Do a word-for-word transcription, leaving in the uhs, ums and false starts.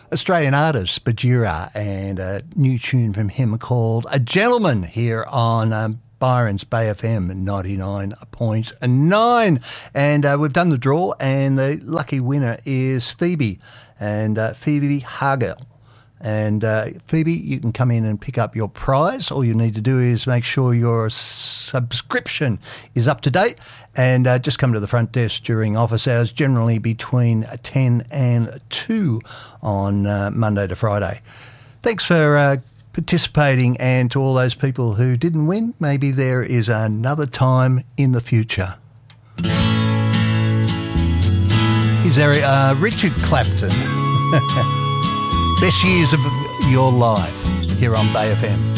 Australian artist Bajira, and a new tune from him called A Gentleman here on um, Byron's Bay F M ninety-nine point nine. And uh, we've done the draw, and the lucky winner is Phoebe, and uh, Phoebe Hagel. And uh, Phoebe, you can come in and pick up your prize. All you need to do is make sure your subscription is up to date, and uh, just come to the front desk during office hours, generally between ten and two on uh, Monday to Friday. Thanks for uh, participating, and to all those people who didn't win, maybe there is another time in the future. Here's Eric, uh, Richard Clapton. Best years of your life here on Bay F M.